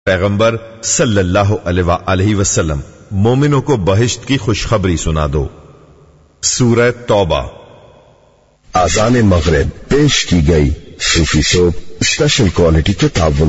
पैगंबर सल्लल्लाहु अलैहि वसल्लम मोमिनों को बहिश्त की खुशखबरी सुना दो। सूरह तौबा। आज़ान मगरिब पेश की गई सूफी सोप स्पेशल क्वालिटी के ताउन